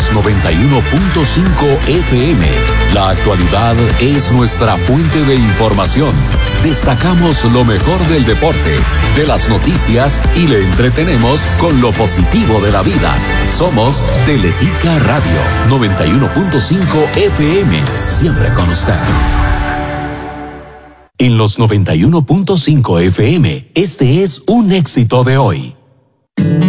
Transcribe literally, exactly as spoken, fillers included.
los noventa y uno punto cinco F M. La actualidad es nuestra fuente de información. Destacamos lo mejor del deporte, de las noticias y le entretenemos con lo positivo de la vida. Somos Teletica Radio noventa y uno punto cinco F M, siempre con usted. En los noventa y uno punto cinco F M, este es un éxito de hoy.